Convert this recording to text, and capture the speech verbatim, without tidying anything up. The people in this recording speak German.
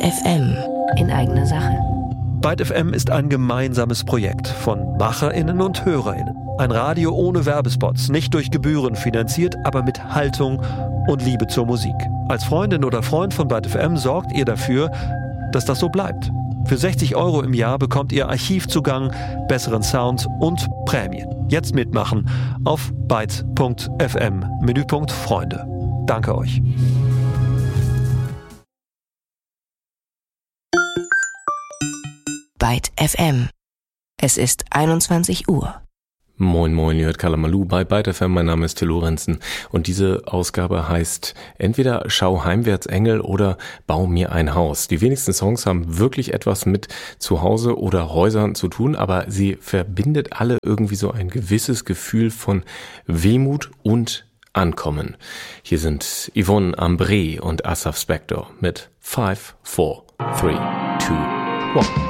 Byte F M in eigener Sache. Byte F M ist ein gemeinsames Projekt von MacherInnen und HörerInnen. Ein Radio ohne Werbespots, nicht durch Gebühren finanziert, aber mit Haltung und Liebe zur Musik. Als Freundin oder Freund von Byte F M sorgt ihr dafür, dass das so bleibt. Für sechzig Euro im Jahr bekommt ihr Archivzugang, besseren Sound und Prämien. Jetzt mitmachen auf byte punkt f m, Menüpunkt Freunde. Danke euch. Byte F M. Es ist einundzwanzig Uhr. Moin moin, ihr hört Kalamalu bei Byte F M, mein Name ist Till Lorenzen und diese Ausgabe heißt entweder Schau heimwärts Engel oder Bau mir ein Haus. Die wenigsten Songs haben wirklich etwas mit Zuhause oder Häusern zu tun, aber sie verbindet alle irgendwie so ein gewisses Gefühl von Wehmut und Ankommen. Hier sind Yvonne Ambré und Asaf Spector mit five, four, three, two, one.